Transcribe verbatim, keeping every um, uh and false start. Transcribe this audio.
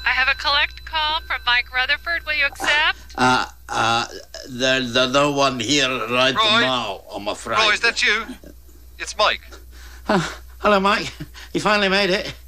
I have a collect call from Mike Rutherford. Will you accept? Uh, uh, there's no one here right Roy? now, I'm afraid. Roy, is that you? It's Mike. Uh, hello, Mike. You finally made it.